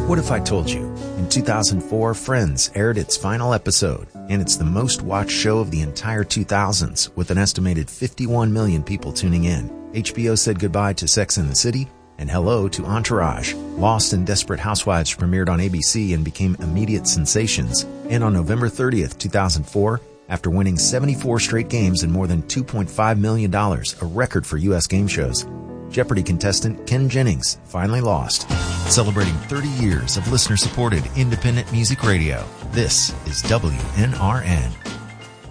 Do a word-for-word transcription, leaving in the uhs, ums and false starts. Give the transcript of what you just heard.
What if I told you? In two thousand four, Friends aired its final episode, and it's the most watched show of the entire two thousands, with an estimated fifty-one million people tuning in. H B O said goodbye to Sex and the City and hello to Entourage. Lost and Desperate Housewives premiered on A B C and became immediate sensations. And on November thirtieth, two thousand four, after winning seventy-four straight games and more than two point five million dollars, a record for U S game shows, Jeopardy contestant Ken Jennings finally lost. Celebrating thirty years of listener-supported independent music radio, this is W N R N.